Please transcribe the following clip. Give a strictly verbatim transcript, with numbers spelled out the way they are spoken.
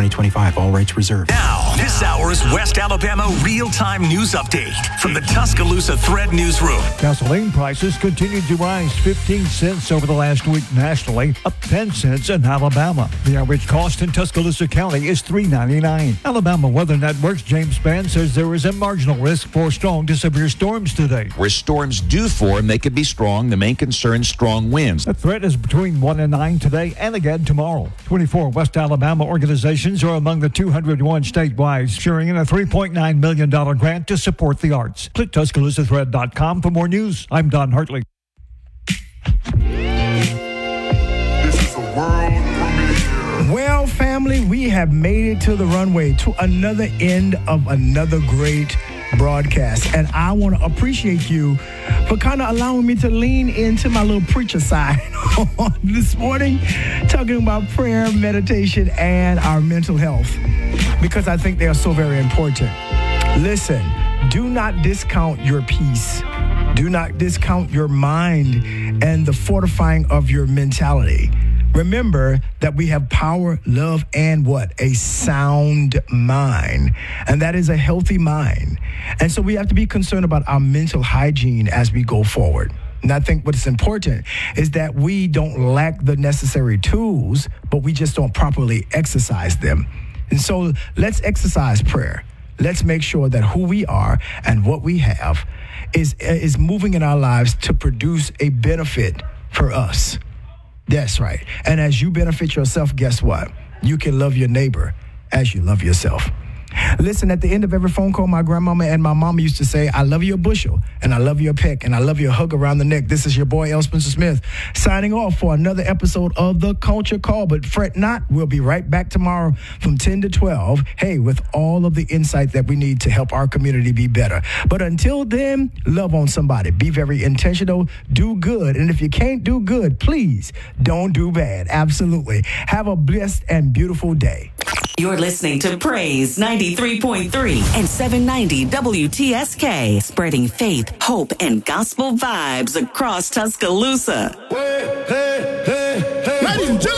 twenty twenty-five. All rights reserved. Now, this hour's West Alabama real-time news update from the Tuscaloosa Thread Newsroom. Gasoline prices continued to rise fifteen cents over the last week nationally, up ten cents in Alabama. The average cost in Tuscaloosa County is three ninety-nine. Alabama Weather Network's James Spann says there is a marginal risk for strong to severe storms today. Where storms do form, they could be strong. The main concern, strong winds. The threat is between one and nine today and again tomorrow. twenty-four West Alabama organizations are among the two hundred one statewide sharing in a three point nine million dollars grant to support the arts. Click Tuscaloosa Thread dot com for more news. I'm Don Hartley. This is a world premiere. Well, family, we have made it to the runway, to another end of another great broadcast. And I want to appreciate you for kind of allowing me to lean into my little preacher side this morning, talking about prayer, meditation, and our mental health, because I think they are so very important. Listen, do not discount your peace. Do not discount your mind and the fortifying of your mentality. Remember that we have power, love, and what? A sound mind. And that is a healthy mind. And so we have to be concerned about our mental hygiene as we go forward. And I think what's important is that we don't lack the necessary tools, but we just don't properly exercise them. And so let's exercise prayer. Let's make sure that who we are and what we have is, is moving in our lives to produce a benefit for us. That's right. And as you benefit yourself, guess what? You can love your neighbor as you love yourself. Listen, at the end of every phone call, my grandmama and my mama used to say, I love you a bushel, and I love you a peck, and I love you a hug around the neck. This is your boy, L. Spencer Smith, signing off for another episode of The Culture Call. But fret not, we'll be right back tomorrow from ten to twelve, hey, with all of the insight that we need to help our community be better. But until then, love on somebody. Be very intentional. Do good. And if you can't do good, please don't do bad. Absolutely. Have a blessed and beautiful day. You're listening to Praise ninety-three point three and seven ninety W T S K, spreading faith, hope, and gospel vibes across Tuscaloosa. Hey, hey, hey, hey. Ladies and gentlemen.